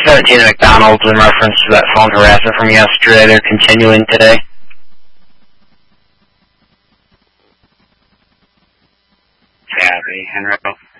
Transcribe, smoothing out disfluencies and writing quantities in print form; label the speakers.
Speaker 1: 17 McDonald's in reference to that phone harassment from yesterday. They're continuing today.
Speaker 2: Copy. Henry.